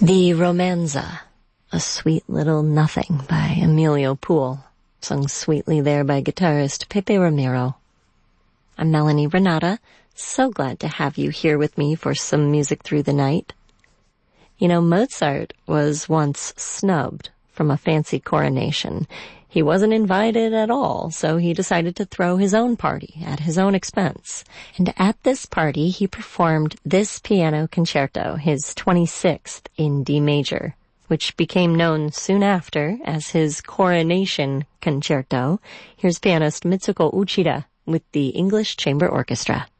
The Romanza, a sweet little nothing by Emilio Poole, sung sweetly there by guitarist Pepe Ramiro. I'm Melanie Renata, so glad to have you here with me for some music through the night. You know, Mozart was once snubbed from a fancy coronation. He wasn't invited at all, so he decided to throw his own party at his own expense. And at this party, he performed this piano concerto, his 26th in D major, which became known soon after as his Coronation Concerto. Here's pianist Mitsuko Uchida with the English Chamber Orchestra.